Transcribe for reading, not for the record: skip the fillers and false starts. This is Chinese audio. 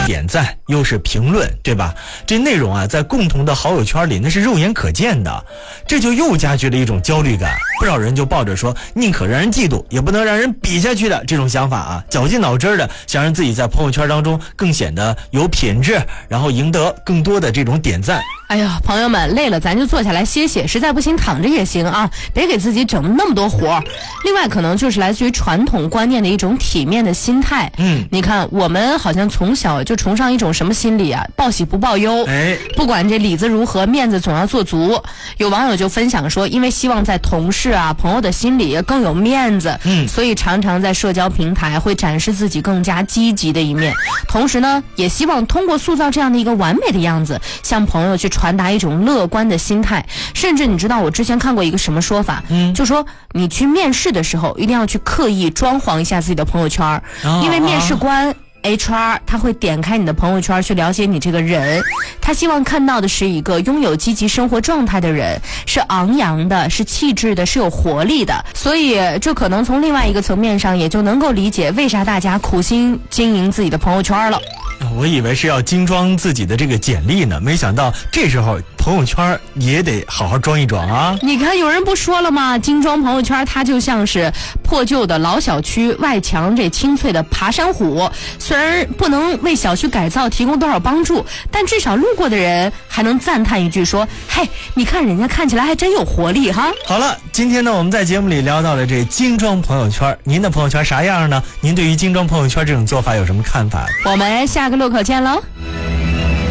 点赞又是评论，对吧？这内容啊，在共同的好友圈里那是肉眼可见的，这就又加剧了一种焦虑感。不少人就抱着说宁可让人嫉妒也不能让人比下去的这种想法啊，绞尽脑汁的想让自己在朋友圈当中更显得有品质，然后赢得更多的这种点赞。 哎呀，朋友们，累了咱就坐下来歇歇，实在不行躺着也行啊，别给自己整那么多活。另外可能就是来自于传统观念的一种体面的心态。你看我们好像从小就崇尚一种什么心理啊，报喜不报忧。不管这里子如何，面子总要做足。有网友就分享说，因为希望在同事啊朋友的心里更有面子，所以常常在社交平台会展示自己更加积极的一面，同时呢也希望通过塑造这样的一个完美的样子，向朋友去传达一种乐观的心态。甚至你知道我之前看过一个什么说法，就说你去面试的时候一定要去刻意装潢一下自己的朋友圈，因为面试官HR 他会点开你的朋友圈去了解你这个人，他希望看到的是一个拥有积极生活状态的人，是昂扬的，是气质的，是有活力的。所以这可能从另外一个层面上也就能够理解为啥大家苦心经营自己的朋友圈了。 我以为是要精装自己的这个简历呢，没想到这时候朋友圈也得好好装一装啊。 你看有人不说了吗，精装朋友圈它就像是破旧的老小区外墙这清脆的爬山虎，虽然不能为小区改造提供多少帮助，但至少路过的人还能赞叹一句说，嘿，你看人家看起来还真有活力哈。 好了，今天呢我们在节目里聊到了这精装朋友圈，您的朋友圈啥样呢？您对于精装朋友圈这种做法有什么看法？ 我们下个路口见喽。